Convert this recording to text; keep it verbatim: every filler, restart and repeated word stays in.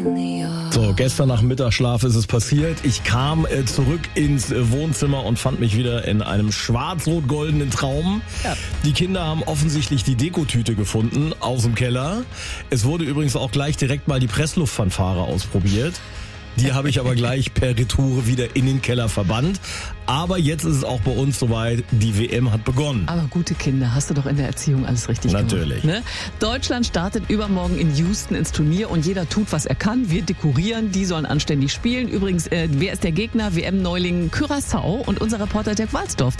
So, gestern nach Mittagsschlaf ist es passiert. Ich kam äh, zurück ins äh, Wohnzimmer und fand mich wieder in einem schwarz-rot-goldenen Traum. Ja. Die Kinder haben offensichtlich die Dekotüte gefunden aus dem Keller. Es wurde übrigens auch gleich direkt mal die Pressluftfanfare ausprobiert. Die habe ich aber gleich per Retour wieder in den Keller verbannt. Aber jetzt ist es auch bei uns soweit, die W M hat begonnen. Aber gute Kinder, hast du doch in der Erziehung alles richtig Natürlich. gemacht. Ne? Deutschland startet übermorgen in Houston ins Turnier und jeder tut, was er kann. Wir dekorieren, die sollen anständig spielen. Übrigens, äh, wer ist der Gegner? W M-Neuling Curaçao und unser Reporter Dirk Walsdorf.